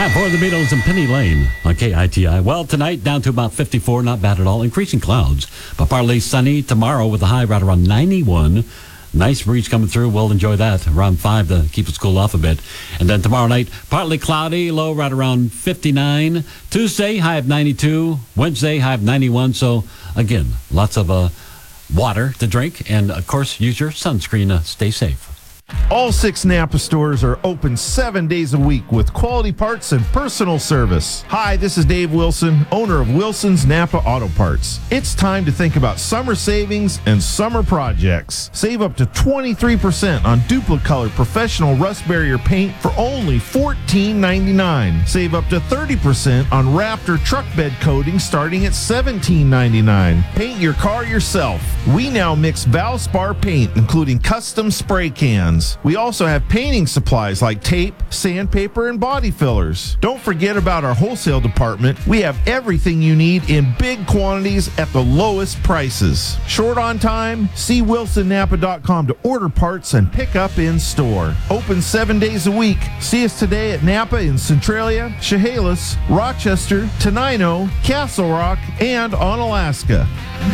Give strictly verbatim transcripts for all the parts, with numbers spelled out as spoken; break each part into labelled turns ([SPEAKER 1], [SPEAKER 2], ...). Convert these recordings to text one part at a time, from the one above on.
[SPEAKER 1] Time for the Beatles and Penny Lane on K I T I. Well, tonight down to about fifty-four, not bad at all. Increasing clouds, but partly sunny tomorrow with a high right around ninety-one. Nice breeze coming through. We'll enjoy that around five to keep us cool off a bit. And then tomorrow night, partly cloudy, low right around fifty-nine. Tuesday, high of ninety-two. Wednesday, high of ninety-one. So, again, lots of uh, water to drink. And, of course, use your sunscreen. Uh, stay safe.
[SPEAKER 2] All six Napa stores are open seven days a week with quality parts and personal service. Hi, this is Dave Wilson, owner of Wilson's Napa Auto Parts. It's time to think about summer savings and summer projects. Save up to twenty-three percent on Duplicolor Professional Rust Barrier paint for only fourteen ninety-nine. Save up to thirty percent on Raptor truck bed coating starting at seventeen ninety-nine. Paint your car yourself. We now mix Valspar paint, including custom spray cans. We also have painting supplies like tape, sandpaper, and body fillers. Don't forget about our wholesale department. We have everything you need in big quantities at the lowest prices. Short on time? See wilson napa dot com to order parts and pick up in store. Open seven days a week. See us today at Napa in Centralia, Chehalis, Rochester, Tenino, Castle Rock, and on Alaska.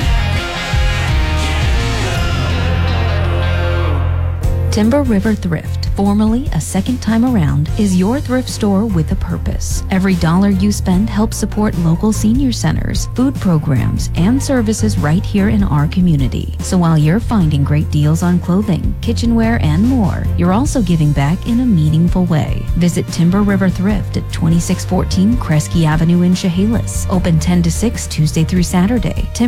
[SPEAKER 3] Timber River Thrift, formerly A Second Time Around, is your thrift store with a purpose. Every dollar you spend helps support local senior centers, food programs, and services right here in our community. So while you're finding great deals on clothing, kitchenware, and more, you're also giving back in a meaningful way. Visit Timber River Thrift at twenty-six fourteen Kresge Avenue in Chehalis. Open ten to six Tuesday through Saturday.